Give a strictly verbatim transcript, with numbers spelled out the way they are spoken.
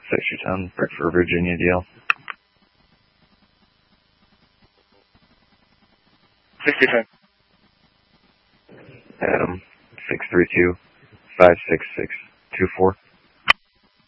six two ten, for Virginia D L. six two ten. Adam, six three two, five six six two four.